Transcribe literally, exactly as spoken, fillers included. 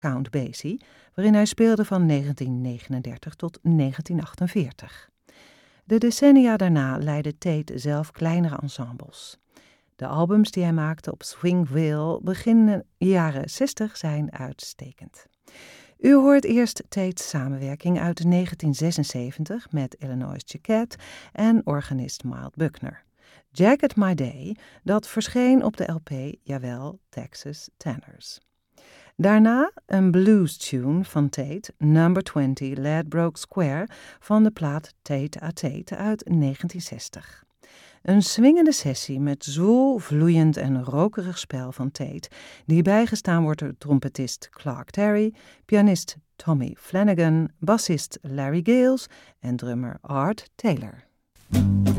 Count Basie, waarin hij speelde van negentien negenendertig tot negentien achtenveertig. De decennia daarna leidde Tate zelf kleinere ensembles. De albums die hij maakte op Swingville begin jaren zestig zijn uitstekend. U hoort eerst Tate's samenwerking uit negentien zesenzeventig met Illinois Jacquet en organist Milt Buckner. Jacket My Day, dat verscheen op de L P, jawel, Texas Tenors. Daarna een blues tune van Tate, Number twinty Ladbroke Square, van de plaat Tate à Tate uit negentien zestig. Een swingende sessie met zwoel, vloeiend en rokerig spel van Tate, die bijgestaan wordt door trompetist Clark Terry, pianist Tommy Flanagan, bassist Larry Gales en drummer Art Taylor.